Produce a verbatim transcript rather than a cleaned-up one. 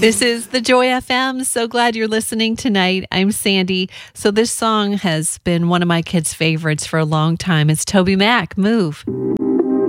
This is the Joy F M. So glad you're listening tonight. I'm Sandy. So this song has been one of my kids' favorites for a long time. It's Toby Mac, Move.